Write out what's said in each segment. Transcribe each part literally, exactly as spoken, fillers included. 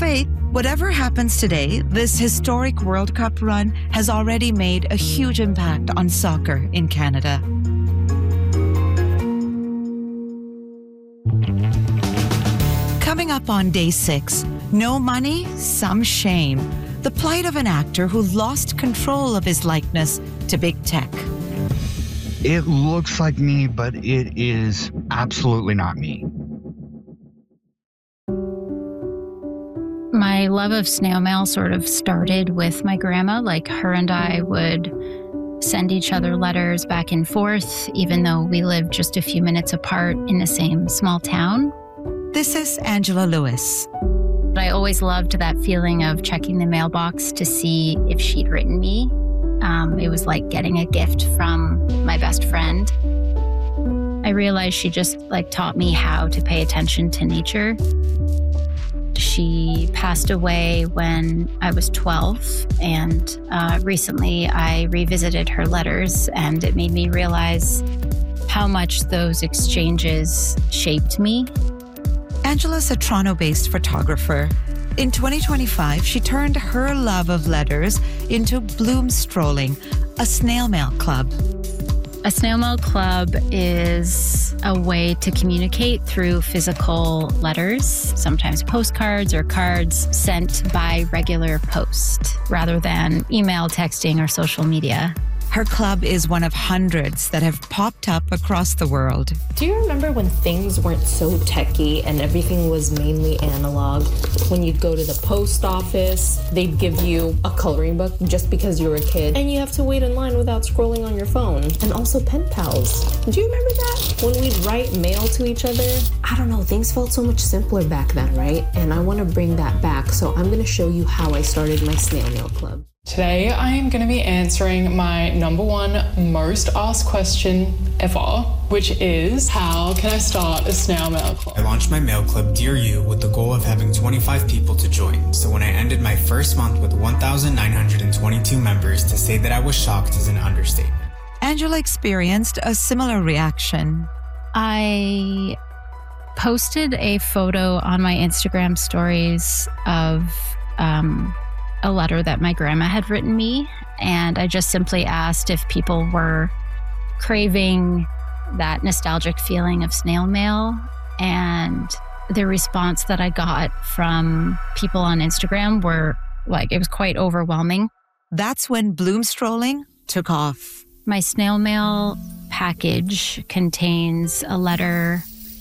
Faith, whatever happens today, this historic World Cup run has already made a huge impact on soccer in Canada. Coming up on day six, no money, some shame. The plight of an actor who lost control of his likeness to big tech. It looks like me, but it is absolutely not me. My love of snail mail sort of started with my grandma. Like, her and I would send each other letters back and forth, even though we lived just a few minutes apart in the same small town. This is Angela Lewis. I always loved that feeling of checking the mailbox to see if she'd written me. Um, it was like getting a gift from my best friend. I realized she just like taught me how to pay attention to nature. She passed away when I was twelve, and uh, recently I revisited her letters, and it made me realize how much those exchanges shaped me. Angela's a Toronto-based photographer. In twenty twenty-five, she turned her love of letters into Bloom Strolling, a snail mail club. A snail mail club is a way to communicate through physical letters, sometimes postcards or cards sent by regular post, rather than email, texting, or social media. Her club is one of hundreds that have popped up across the world. Do you remember when things weren't so techy and everything was mainly analog? When you'd go to the post office, they'd give you a coloring book just because you were a kid, and you have to wait in line without scrolling on your phone. And also pen pals. Do you remember that? When we'd write mail to each other? I don't know, things felt so much simpler back then, right? And I want to bring that back, so I'm going to show you how I started my snail mail club. Today, I am going to be answering my number one most asked question ever, which is, how can I start a snail mail club? I launched my mail club, Dear You, with the goal of having twenty-five people to join. So when I ended my first month with one thousand nine hundred twenty-two members, to say that I was shocked is an understatement. Angela experienced a similar reaction. I posted a photo on my Instagram stories of um, a letter that my grandma had written me, and I just simply asked if people were craving that nostalgic feeling of snail mail, and the response that I got from people on Instagram were like, it was quite overwhelming. That's when Bloom Strolling took off. My snail mail package contains a letter,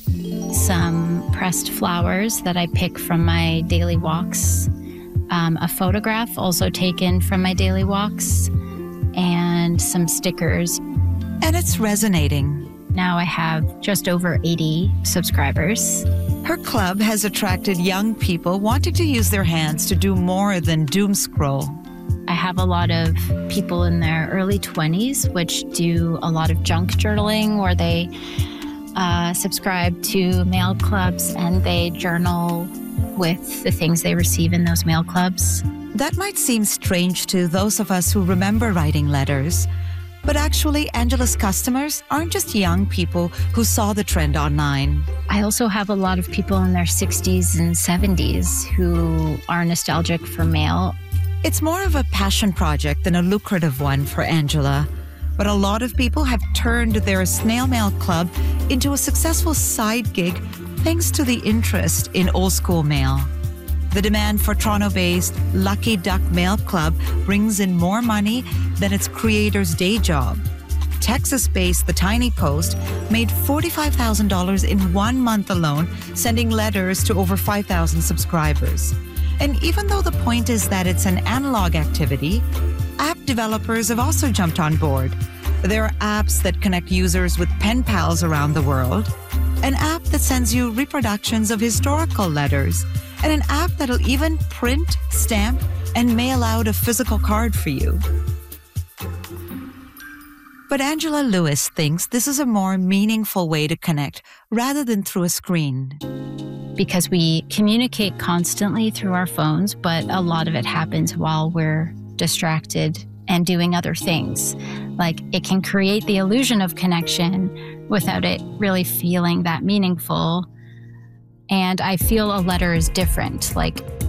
some pressed flowers that I pick from my daily walks, Um, a photograph also taken from my daily walks, and some stickers. And it's resonating. Now I have just over eighty subscribers. Her club has attracted young people wanting to use their hands to do more than doom scroll. I have a lot of people in their early twenties, which do a lot of junk journaling, where they uh, subscribe to mail clubs and they journal with the things they receive in those mail clubs. That might seem strange to those of us who remember writing letters, but actually Angela's customers aren't just young people who saw the trend online. I also have a lot of people in their sixties and seventies who are nostalgic for mail. It's more of a passion project than a lucrative one for Angela, but a lot of people have turned their snail mail club into a successful side gig thanks to the interest in old school mail. The demand for Toronto-based Lucky Duck Mail Club brings in more money than its creator's day job. Texas-based The Tiny Post made forty-five thousand dollars in one month alone, sending letters to over five thousand subscribers. And even though the point is that it's an analog activity, app developers have also jumped on board. There are apps that connect users with pen pals around the world, an app that sends you reproductions of historical letters, and an app that'll even print, stamp, and mail out a physical card for you. But Angela Lewis thinks this is a more meaningful way to connect rather than through a screen. Because we communicate constantly through our phones, but a lot of it happens while we're distracted and doing other things. Like, it can create the illusion of connection without it really feeling that meaningful. And I feel a letter is different. Like,